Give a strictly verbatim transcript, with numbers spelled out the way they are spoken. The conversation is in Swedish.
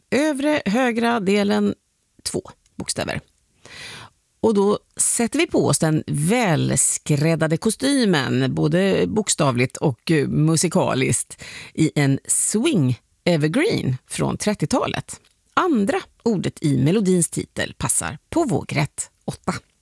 övre högra delen två bokstäver. Och då sätter vi på oss den välskräddade kostymen, både bokstavligt och musikaliskt, i en swing evergreen från trettiotalet. Andra ordet i melodins titel passar på vågrätt åtta.